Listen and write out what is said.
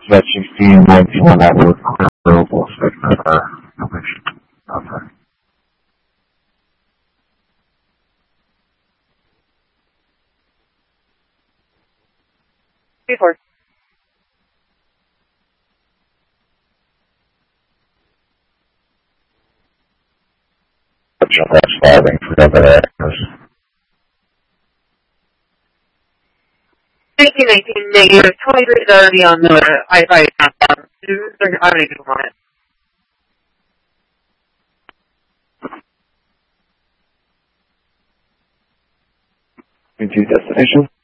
that 1619 network available segment information. Okay. Before. That's filing for other actors. 1919 negative 23 is already on the I-5 countdown. I don't even want it. Into destination.